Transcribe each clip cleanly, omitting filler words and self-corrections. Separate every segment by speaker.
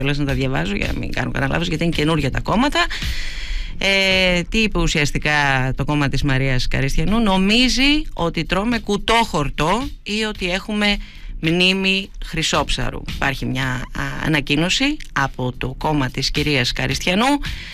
Speaker 1: να τα διαβάζω για να μην κάνω καταλάβεις, γιατί είναι καινούργια τα κόμματα. Τι είπε ουσιαστικά το κόμμα της Μαρίας Καριστιανού? Νομίζει ότι τρώμε κουτόχορτο ή ότι έχουμε μνήμη Χρυσόψαρου. Υπάρχει μια ανακοίνωση από το κόμμα της κυρίας Καριστιανού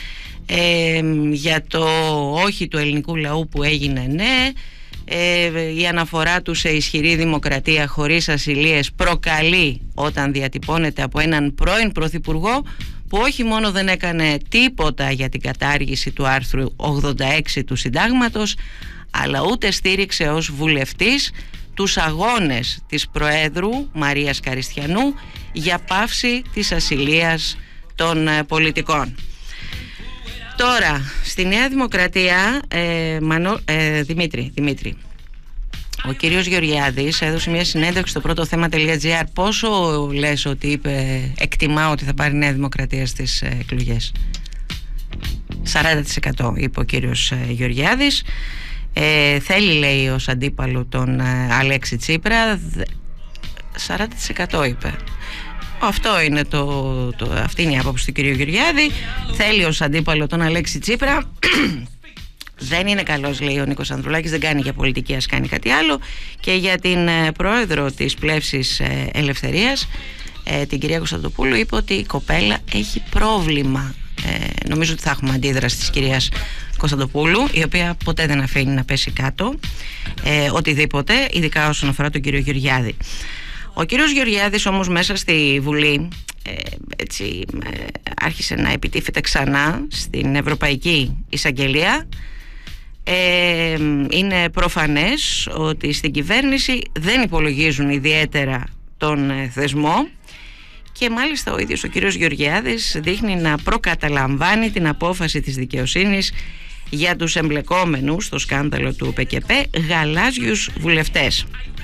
Speaker 1: για το όχι του ελληνικού λαού που έγινε ναι. Η αναφορά του σε ισχυρή δημοκρατία χωρίς ασυλίες προκαλεί όταν διατυπώνεται από έναν πρώην πρωθυπουργό που όχι μόνο δεν έκανε τίποτα για την κατάργηση του άρθρου 86 του Συντάγματος, αλλά ούτε στήριξε ως βουλευτής τους αγώνες της Προέδρου Μαρίας Καριστιανού για πάυση της ασυλίας των πολιτικών. Τώρα, στη Νέα Δημοκρατία, Δημήτρη, ο κύριος Γεωργιάδης έδωσε μια συνέντευξη στο πρώτοθέμα.gr. Πόσο λες ότι εκτιμά ότι θα πάρει η Νέα Δημοκρατία στις εκλογές? 40% είπε ο κύριος Γεωργιάδης. Θέλει, λέει, ως αντίπαλο τον Αλέξη Τσίπρα. 40% είπε. Αυτό είναι αυτή είναι η άποψη του κυρίου Γεωργιάδη. Θέλει ως αντίπαλο τον Αλέξη Τσίπρα. Δεν είναι καλός, λέει ο Νίκος Ανδρουλάκης, δεν κάνει για πολιτική, ας κάνει κάτι άλλο. Και για την πρόεδρο της Πλεύσης Ελευθερίας, την κυρία Κωνσταντοπούλου, είπε ότι η κοπέλα έχει πρόβλημα. Νομίζω ότι θα έχουμε αντίδραση της κυρίας Κωνσταντοπούλου, η οποία ποτέ δεν αφήνει να πέσει κάτω οτιδήποτε, ειδικά όσον αφορά τον κύριο Γεωργιάδη. Ο κύριος Γεωργιάδης όμως μέσα στη Βουλή άρχισε να επιτίθεται ξανά στην Ευρωπαϊκή Εισαγγελία. Είναι προφανές ότι στην κυβέρνηση δεν υπολογίζουν ιδιαίτερα τον θεσμό και μάλιστα ο ίδιος ο κύριος Γεωργιάδης δείχνει να προκαταλαμβάνει την απόφαση της δικαιοσύνης για τους εμπλεκόμενους στο σκάνδαλο του ΠΚΠ γαλάζιους βουλευτές.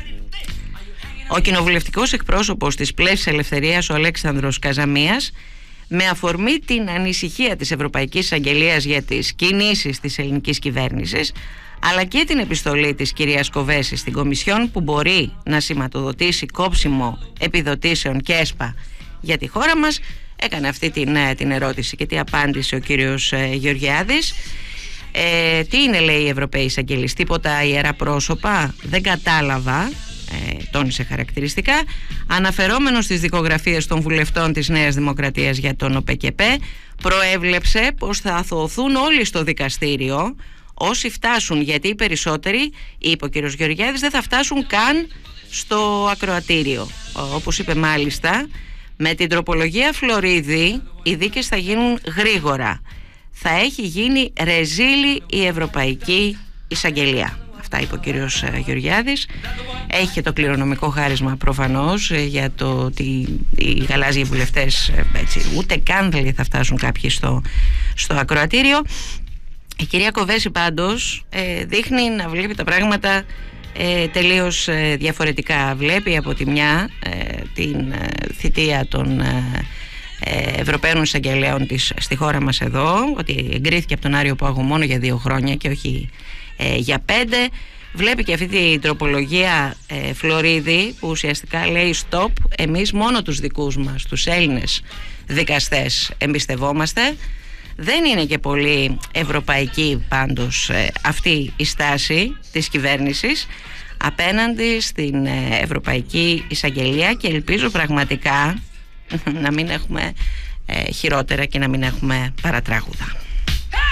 Speaker 1: Ο κοινοβουλευτικός εκπρόσωπος της Πλεύσης Ελευθερίας, ο Αλέξανδρος Καζαμίας, με αφορμή την ανησυχία της Ευρωπαϊκής Εισαγγελίας για τις κινήσεις της ελληνικής κυβέρνησης, αλλά και την επιστολή της κυρίας Κοβέση στην Κομισιόν που μπορεί να σηματοδοτήσει κόψιμο επιδοτήσεων και ΕΣΠΑ για τη χώρα μας, έκανε αυτή την ερώτηση. Και τι απάντησε ο κύριος Γεωργιάδης? Τι είναι, λέει, οι Ευρωπαίοι Εισαγγελείς? Τίποτα ιερά πρόσωπα? Δεν κατάλαβα. Τόνισε χαρακτηριστικά. Αναφερόμενος στις δικογραφίες των βουλευτών της Νέας Δημοκρατίας για τον ΟΠΚΠ, προέβλεψε πως θα αθωωωθούν όλοι στο δικαστήριο όσοι φτάσουν, γιατί οι περισσότεροι, είπε ο κ. Γεωργιάδης, δεν θα φτάσουν καν στο ακροατήριο. Όπως είπε μάλιστα, με την τροπολογία Φλωρίδη οι δίκες θα γίνουν γρήγορα. Θα έχει γίνει ρεζίλη η Ευρωπαϊκή Εισαγγελία. Αυτά είπε ο κύριος Γεωργιάδης. Έχει και το κληρονομικό χάρισμα προφανώς για το ότι οι γαλάζιοι βουλευτές ούτε καν δεν θα φτάσουν κάποιοι στο ακροατήριο. Η κυρία Κοβέση πάντως δείχνει να βλέπει τα πράγματα τελείως διαφορετικά. Βλέπει από τη μια την θητεία των Ευρωπαίων Εισαγγελέων της στη χώρα μας εδώ, ότι εγκρίθηκε από τον Άριο Πάγο μόνο για 2 χρόνια και όχι για 5. Βλέπει και αυτή την τροπολογία Φλωρίδη που ουσιαστικά λέει stop, εμείς μόνο τους δικούς μας, τους Έλληνες δικαστές εμπιστευόμαστε. Δεν είναι και πολύ ευρωπαϊκή πάντως αυτή η στάση της κυβέρνησης απέναντι στην Ευρωπαϊκή Εισαγγελία και ελπίζω πραγματικά να μην έχουμε χειρότερα και να μην έχουμε παρατράγουδα.